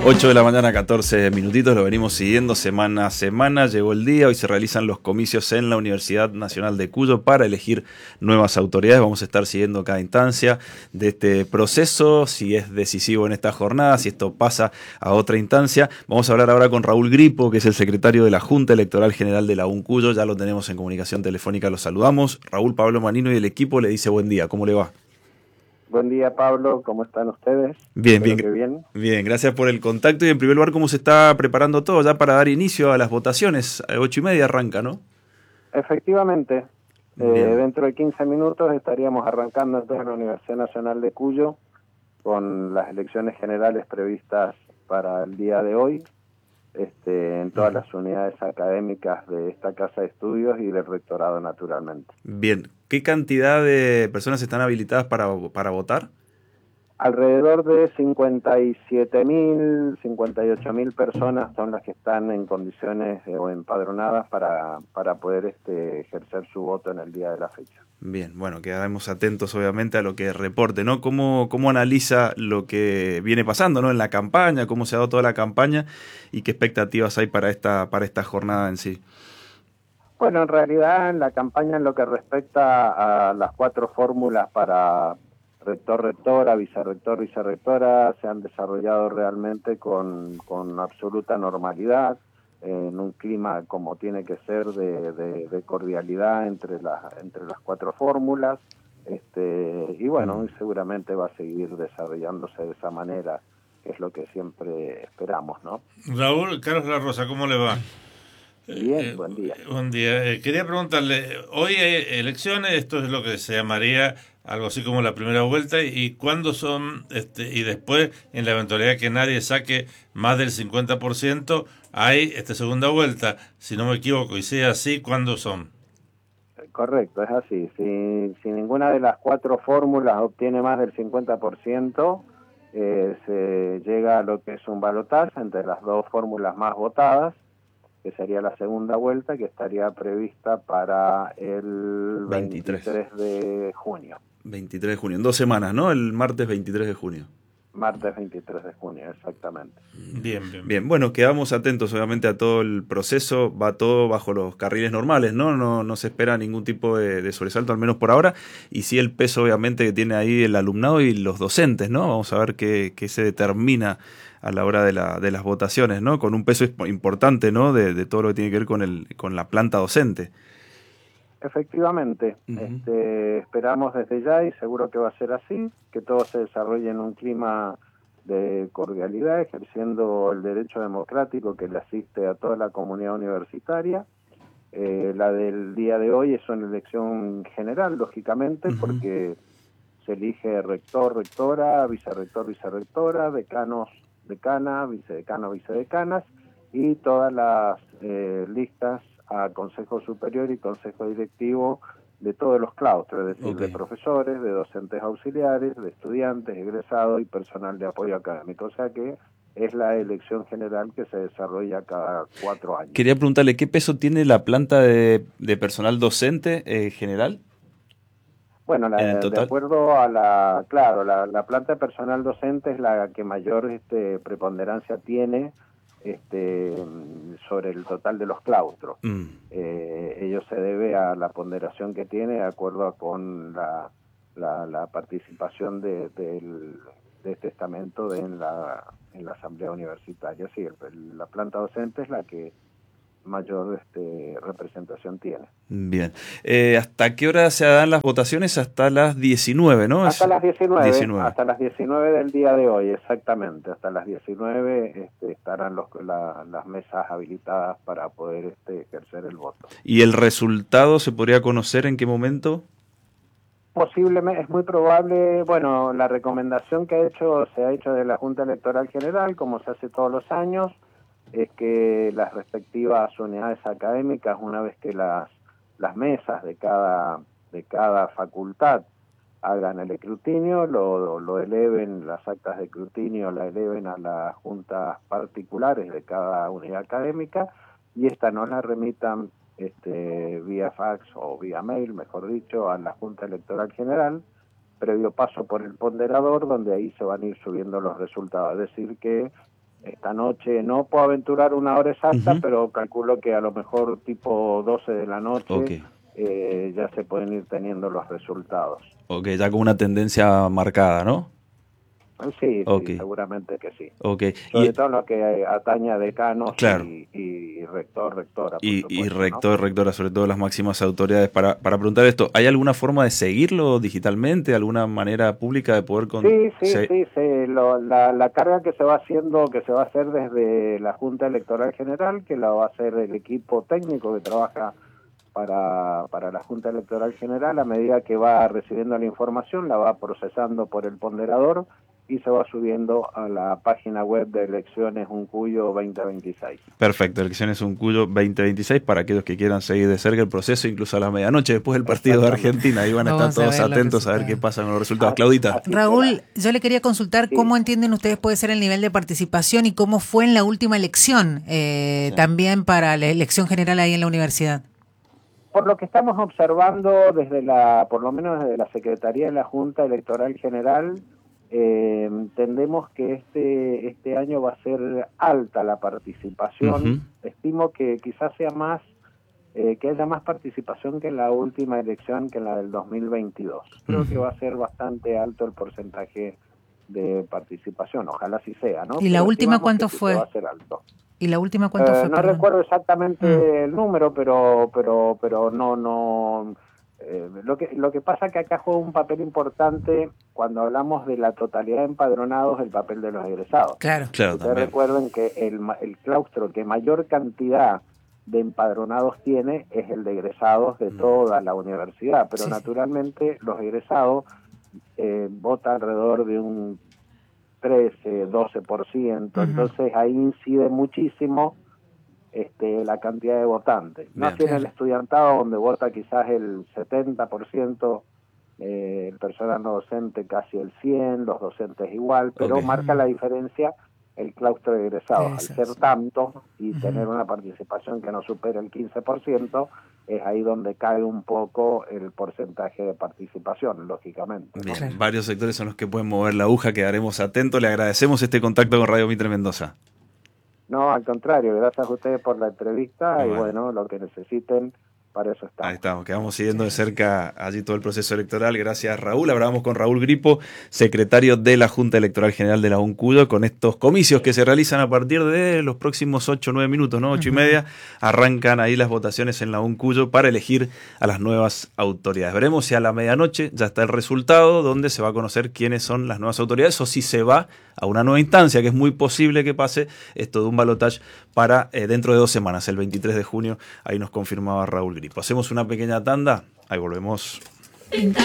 8 de la mañana, 14 minutitos, lo venimos siguiendo semana a semana. Llegó el día, hoy se realizan los comicios en la Universidad Nacional de Cuyo para elegir nuevas autoridades. Vamos a estar siguiendo cada instancia de este proceso, si es decisivo en esta jornada, si esto pasa a otra instancia. Vamos a hablar ahora con Raúl Gripo, que es el secretario de la Junta Electoral General de la UNCuyo. Ya lo tenemos en comunicación telefónica, lo saludamos. Raúl, Pablo Manino y el equipo le dice buen día, ¿cómo le va? Buen día, Pablo, ¿cómo están ustedes? Bien, Espero bien, bien. bien, gracias por el contacto y en primer lugar, ¿cómo se está preparando todo ya para dar inicio a las votaciones? 8:30 arranca, ¿no? Efectivamente, Bien, dentro de 15 minutos estaríamos arrancando entonces en la Universidad Nacional de Cuyo con las elecciones generales previstas para el día de hoy, en todas las unidades académicas de esta casa de estudios y del rectorado, naturalmente. bien. ¿Qué cantidad de personas están habilitadas para votar? Alrededor de 57.000, 58.000 personas son las que están en condiciones o empadronadas para poder ejercer su voto en el día de la fecha. Bien, bueno, quedaremos atentos obviamente a lo que reporte, ¿no? ¿Cómo analiza lo que viene pasando, ¿no? En la campaña, cómo se ha dado toda la campaña y qué expectativas hay para esta jornada en sí? Bueno, en realidad en la campaña en lo que respecta a las 4 fórmulas para rector, rectora, vicerrector, vicerrectora, se han desarrollado realmente con absoluta normalidad, en un clima como tiene que ser de cordialidad entre las 4 fórmulas, y bueno, y seguramente va a seguir desarrollándose de esa manera, que es lo que siempre esperamos, ¿no? Raúl, Carlos La Rosa, ¿cómo le va? Bien, buen día. Buen día. Quería preguntarle, hoy hay elecciones, esto es lo que se llamaría algo así como la primera vuelta, y cuándo son, y después, en la eventualidad que nadie saque más del 50%, hay segunda vuelta, si no me equivoco, y sea así, ¿cuándo son? Correcto, es así. Si ninguna de las 4 fórmulas obtiene más del 50%, se llega a lo que es un balotaje entre las 2 fórmulas más votadas, que sería la segunda vuelta, que estaría prevista para el 23 de junio. 23 de junio, en 2 semanas, ¿no? El martes 23 de junio. Martes 23 de junio, exactamente. Bien, bueno, quedamos atentos obviamente a todo el proceso, va todo bajo los carriles normales, ¿no? No se espera ningún tipo de sobresalto, al menos por ahora, y sí el peso obviamente que tiene ahí el alumnado y los docentes, ¿no? Vamos a ver qué se determina a la hora de las votaciones, ¿no? Con un peso importante, ¿no? De todo lo que tiene que ver con la planta docente. Efectivamente, esperamos desde ya, y seguro que va a ser así, que todo se desarrolle en un clima de cordialidad, ejerciendo el derecho democrático que le asiste a toda la comunidad universitaria. La del día de hoy es una elección general, lógicamente, porque se elige rector, rectora, vicerrector, vicerrectora, decanos, decana, vicedecano, vicedecanas, y todas las listas a Consejo Superior y Consejo Directivo de todos los claustros, es decir, de profesores, de docentes auxiliares, de estudiantes, egresados y personal de apoyo académico. O sea que es la elección general que se desarrolla cada 4 años. Quería preguntarle, ¿qué peso tiene la planta de personal docente general? Bueno, de acuerdo a la planta de personal docente es la que mayor preponderancia tiene sobre el total de los claustros. Ello se debe a la ponderación que tiene de acuerdo con la participación de este estamento en la asamblea universitaria. Sí, la planta docente es la que mayor representación tiene. Bien. ¿Hasta qué hora se dan las votaciones? Hasta las 19, ¿no? Hasta las 19. Hasta las 19 del día de hoy, exactamente. Hasta las 19 estarán las mesas habilitadas para poder ejercer el voto. ¿Y el resultado se podría conocer en qué momento? Posiblemente, es muy probable, bueno, la recomendación que se ha hecho de la Junta Electoral General, como se hace todos los años, es que las respectivas unidades académicas, una vez que las mesas de cada facultad hagan el escrutinio, lo eleven, las actas de escrutinio la eleven a las juntas particulares de cada unidad académica, y esta nos la remitan vía fax o vía mail, mejor dicho, a la Junta Electoral General, previo paso por el ponderador, donde ahí se van a ir subiendo los resultados. Es decir que esta noche. No puedo aventurar una hora exacta, pero calculo que a lo mejor tipo 12 de la noche ya se pueden ir teniendo los resultados. Ok, ya con una tendencia marcada, ¿no? Sí, sí, seguramente que sí. Okay. Sobre todo en lo que atañe a decanos, claro, y rector, rectora. Y rector, rectora, sobre todo las máximas autoridades. Para preguntar esto, ¿hay alguna forma de seguirlo digitalmente? ¿Alguna manera pública de poder...? Sí. La carga que se va haciendo, que se va a hacer desde la Junta Electoral General, que la va a hacer el equipo técnico que trabaja para la Junta Electoral General, a medida que va recibiendo la información, la va procesando por el ponderador y se va subiendo a la página web de Elecciones Uncuyo 2026. Perfecto, Elecciones Uncuyo 2026, para aquellos que quieran seguir de cerca el proceso, incluso a la medianoche, después del partido de Argentina. Ahí van a estar todos atentos a ver qué pasa con los resultados. Claudita. Raúl, yo le quería consultar cómo entienden ustedes puede ser el nivel de participación y cómo fue en la última elección, también para la elección general ahí en la universidad. Por lo que estamos observando por lo menos desde la Secretaría de la Junta Electoral General, entendemos que este año va a ser alta la participación. Estimo que quizás sea más, que haya más participación que en la última elección, que en la del 2022. Creo que va a ser bastante alto el porcentaje de participación, ojalá así sea, ¿no? ¿Y la última cuánto fue? Va a ser alto. ¿Y la última cuánto fue? No recuerdo exactamente el número, pero no. Lo que pasa es que acá juega un papel importante cuando hablamos de la totalidad de empadronados, el papel de los egresados. Claro. Ustedes recuerden que el claustro que mayor cantidad de empadronados tiene es el de egresados de toda la universidad, pero naturalmente los egresados votan alrededor de un 13, 12%, entonces ahí incide muchísimo la cantidad de votantes. No así en el estudiantado, donde vota quizás el 70%, el personal no docente casi el 100%, los docentes igual, pero marca la diferencia el claustro de egresados. Al ser tanto y tener una participación que no supera el 15%, es ahí donde cae un poco el porcentaje de participación, lógicamente. Bien, claro. Varios sectores son los que pueden mover la aguja, quedaremos atentos. Le agradecemos este contacto con Radio Mitre Mendoza. No, al contrario, gracias a ustedes por la entrevista y bueno, lo que necesiten, para eso estamos. Ahí estamos, quedamos siguiendo de cerca allí todo el proceso electoral. Gracias, Raúl. Hablamos con Raúl Gripo, secretario de la Junta Electoral General de la UNCUYO, con estos comicios que se realizan a partir de los próximos 8 o 9 minutos, ¿no? 8:30, arrancan ahí las votaciones en la UNCUYO para elegir a las nuevas autoridades. Veremos si a la medianoche ya está el resultado, donde se va a conocer quiénes son las nuevas autoridades, o si se va a una nueva instancia, que es muy posible que pase esto de un balotaje para dentro de 2 semanas, el 23 de junio, ahí nos confirmaba Raúl Gripo. Hacemos una pequeña tanda, ahí volvemos.